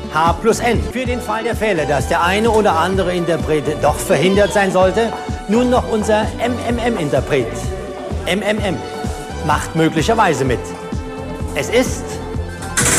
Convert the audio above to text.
H plus N. Für den Fall der Fälle, dass der eine oder andere Interpret doch verhindert sein sollte, nun noch unser MMM-Interpret. MMM macht möglicherweise mit. Es ist